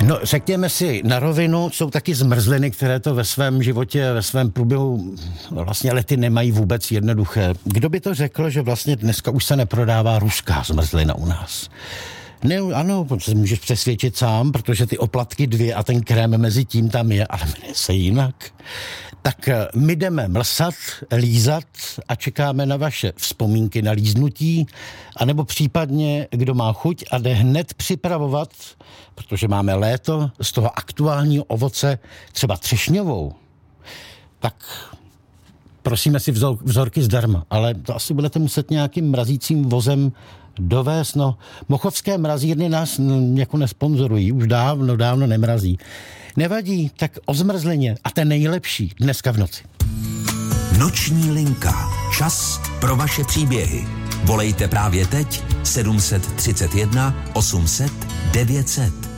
No, řekněme si na rovinu, jsou taky zmrzliny, které to ve svém životě, ve svém průběhu vlastně lety nemají vůbec jednoduché. Kdo by to řekl, že vlastně dneska už se neprodává ruská zmrzlina u nás? Ne, ano, protože můžeš přesvědčit sám, protože ty oplatky 2 a ten krém mezi tím tam je, ale jmenuje se jinak. Tak my jdeme mlsat, lízat a čekáme na vaše vzpomínky na líznutí, anebo případně, kdo má chuť a jde hned připravovat, protože máme léto, z toho aktuálního ovoce, třeba třešňovou, tak prosíme si vzorky zdarma, ale to asi budete muset nějakým mrazícím vozem dovést. No, mochovské mrazírny nás jako nesponzorují, už dávno nemrazí. Nevadí, tak o zmrzlině a ten nejlepší dneska v noci. Noční linka. Čas pro vaše příběhy. Volejte právě teď 731 800 900.